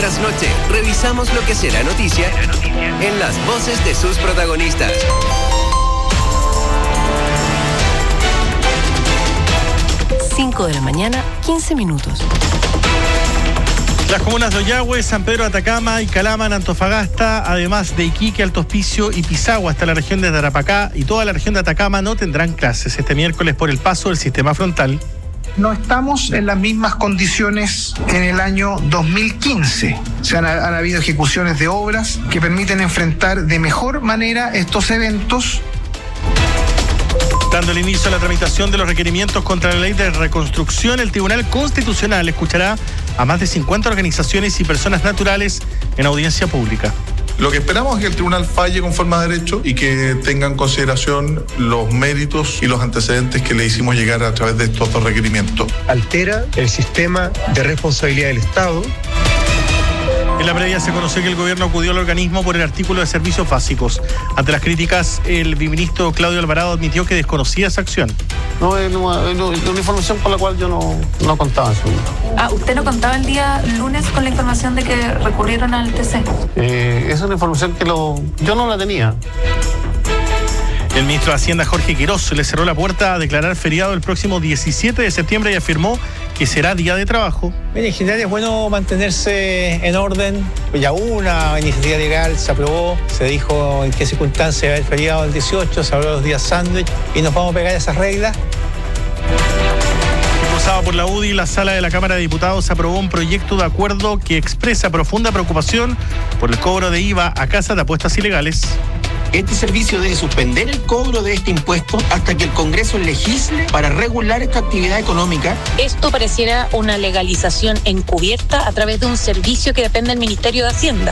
tras noche, revisamos lo que será noticia en las voces de sus protagonistas. De la mañana, 15 minutos. Las comunas de Ollagüe, San Pedro de Atacama y Calama en Antofagasta, además de Iquique, Alto Hospicio y Pisagua hasta la región de Tarapacá y toda la región de Atacama no tendrán clases este miércoles por el paso del sistema frontal. No estamos en las mismas condiciones en el año 2015. Han habido ejecuciones de obras que permiten enfrentar de mejor manera estos eventos. Dando el inicio a la tramitación de los requerimientos contra la ley de reconstrucción, el Tribunal Constitucional escuchará a más de 50 organizaciones y personas naturales en audiencia pública. Lo que esperamos es que el tribunal falle conforme a derecho y que tenga en consideración los méritos y los antecedentes que le hicimos llegar a través de estos dos requerimientos. Altera el sistema de responsabilidad del Estado. En la previa se conoció que el gobierno acudió al organismo por el artículo de servicios básicos. Ante las críticas, el viceministro Claudio Alvarado admitió que desconocía esa acción. No, es una información con la cual yo no contaba. ¿Usted no contaba el día lunes con la información de que recurrieron al TC? Es una información que yo no la tenía. El ministro de Hacienda, Jorge Quirós, le cerró la puerta a declarar feriado el próximo 17 de septiembre y afirmó que será día de trabajo. En general es bueno mantenerse en orden. Ya una iniciativa legal se aprobó, se dijo en qué circunstancias era el feriado el 18, se habló de los días sándwich y nos vamos a pegar esas reglas. Impulsado por la UDI, la Sala de la Cámara de Diputados aprobó un proyecto de acuerdo que expresa profunda preocupación por el cobro de IVA a casas de apuestas ilegales. Este servicio debe suspender el cobro de este impuesto hasta que el Congreso legisle para regular esta actividad económica. Esto pareciera una legalización encubierta a través de un servicio que depende del Ministerio de Hacienda.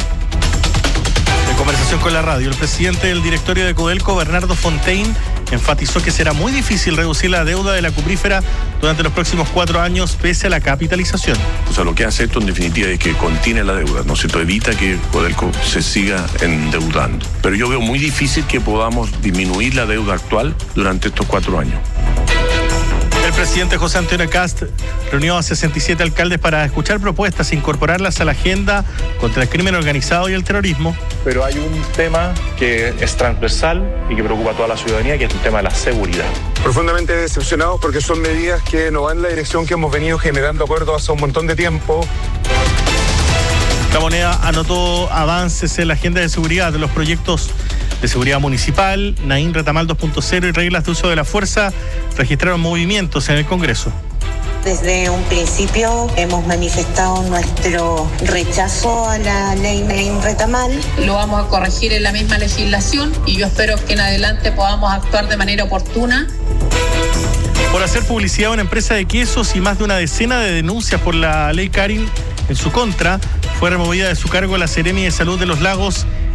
En conversación con la radio, el presidente del directorio de Codelco, Bernardo Fontaine, enfatizó que será muy difícil reducir la deuda de la cuprífera durante los próximos 4 años pese a la capitalización. O sea, lo que hace esto en definitiva es que contiene la deuda, ¿no es cierto? Evita que Codelco se siga endeudando. Pero yo veo muy difícil que podamos disminuir la deuda actual durante estos 4 años. El presidente José Antonio Kast reunió a 67 alcaldes para escuchar propuestas e incorporarlas a la agenda contra el crimen organizado y el terrorismo. Pero hay un tema que es transversal y que preocupa a toda la ciudadanía, que es el tema de la seguridad. Profundamente decepcionados porque son medidas que no van en la dirección que hemos venido generando acuerdos hace un montón de tiempo. La Moneda anotó avances en la agenda de seguridad de los proyectos de seguridad municipal, Naín Retamal 2.0 y reglas de uso de la fuerza registraron movimientos en el Congreso. Desde un principio hemos manifestado nuestro rechazo a la ley Naín Retamal. Lo vamos a corregir en la misma legislación y yo espero que en adelante podamos actuar de manera oportuna. Por hacer publicidad a una empresa de quesos y más de una decena de denuncias por la ley Karin en su contra, fue removida de su cargo la Seremi de Salud de Los Lagos,